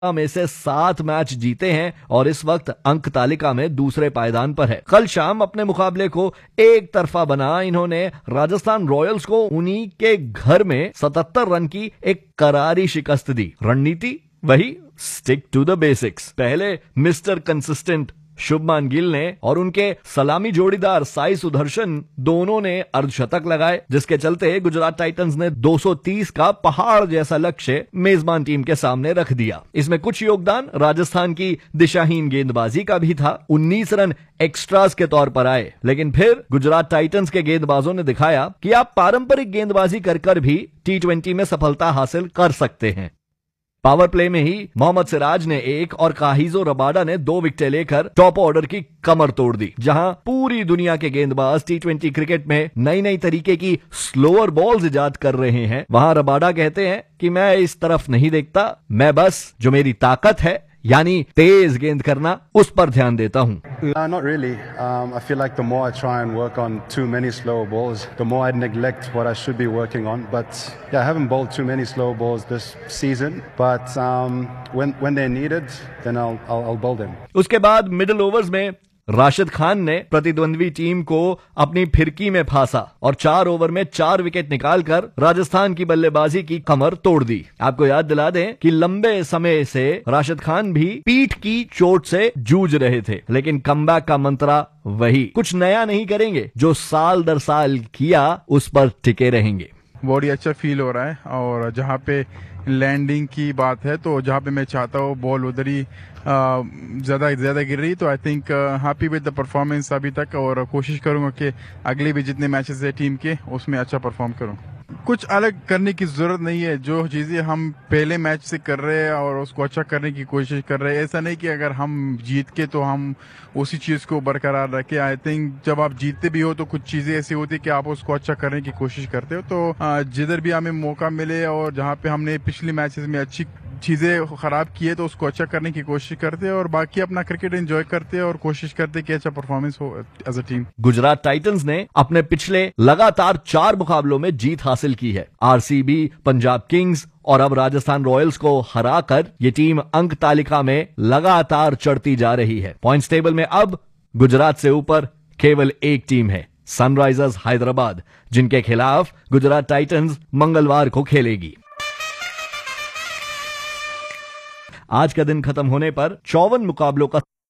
में से 7 मैच जीते हैं और इस वक्त अंक तालिका में दूसरे पायदान पर है। कल शाम अपने मुकाबले को एक तरफा बना इन्होंने राजस्थान रॉयल्स को उन्हीं के घर में 77 रन की एक करारी शिकस्त दी। रणनीति वही, स्टिक टू द बेसिक्स। पहले मिस्टर कंसिस्टेंट शुभमान गिल ने और उनके सलामी जोड़ीदार साई सुदर्शन दोनों ने अर्धशतक लगाए, जिसके चलते गुजरात टाइटंस ने 230 का पहाड़ जैसा लक्ष्य मेजबान टीम के सामने रख दिया। इसमें कुछ योगदान राजस्थान की दिशाहीन गेंदबाजी का भी था। 19 रन एक्स्ट्रास के तौर पर आए, लेकिन फिर गुजरात टाइटंस के गेंदबाजों ने दिखाया कि आप पारंपरिक गेंदबाजी कर भी T20 में सफलता हासिल कर सकते हैं। पावर प्ले में ही मोहम्मद सिराज ने 1 और काहिजो रबाडा ने 2 विकेटें लेकर टॉप ऑर्डर की कमर तोड़ दी। जहां पूरी दुनिया के गेंदबाज T20 क्रिकेट में नई नई तरीके की स्लोअर बॉल्स इजाद कर रहे हैं, वहां रबाडा कहते हैं कि मैं इस तरफ नहीं देखता, मैं बस जो मेरी ताकत है यानी तेज गेंद करना, उस पर ध्यान देता हूं। Not really. I feel like the more I try and work on too many slow balls, the more I neglect what I should be working on. But yeah, I haven't bowled too many slow balls this season. But when they're needed, then I'll bowl them. उसके बाद middle overs में राशिद खान ने प्रतिद्वंद्वी team को अपनी फिरकी में फांसा और 4 ओवर में 4 विकेट निकालकर राजस्थान की बल्लेबाजी की कमर तोड़ दी। आपको याद दिला दें कि लंबे समय से राशिद खान भी पीठ की चोट से जूझ रहे थे, लेकिन कमबैक का मंत्रा वही, कुछ नया नहीं करेंगे, जो साल दर साल किया उस पर टिके रहेंगे। बहुत ही अच्छा फील हो रहा है और जहाँ पे लैंडिंग की बात है तो जहाँ पे मैं चाहता हूँ बॉल उधर ही ज्यादा गिर रही, तो I think happy with the performance अभी तक और कोशिश करूंगा कि अगले भी जितने मैचेस है टीम के उसमें अच्छा परफॉर्म करूं। कुछ अलग करने की जरूरत नहीं है, जो चीजें हम पहले मैच से कर रहे हैं और उसको अच्छा करने की कोशिश कर रहे हैं। ऐसा नहीं कि अगर हम जीत के तो हम उसी चीज को बरकरार रखें। आई थिंक जब आप जीतते भी हो तो कुछ चीजें ऐसी होती है कि आप उसको अच्छा करने की कोशिश करते हो। तो जिधर भी हमें मौका मिले और जहाँ पे हमने पिछले मैचेस में अच्छी चीजें खराब की है तो उसको अच्छा करने की कोशिश करते हैं और बाकी अपना क्रिकेट एंजॉय करते हैं और कोशिश करते हैं कि अच्छा परफॉर्मेंस हो as a team. Gujarat Titans ने अपने पिछले लगातार 4 मुकाबलों में जीत हासिल की है। आरसीबी, पंजाब किंग्स और अब राजस्थान रॉयल्स को हराकर ये टीम अंक तालिका में लगातार चढ़ती जा रही है। पॉइंट्स टेबल में अब गुजरात से ऊपर केवल एक टीम है, सनराइजर्स हैदराबाद, जिनके खिलाफ गुजरात टाइटंस मंगलवार को खेलेगी। आज का दिन खत्म होने पर 54 मुकाबलों का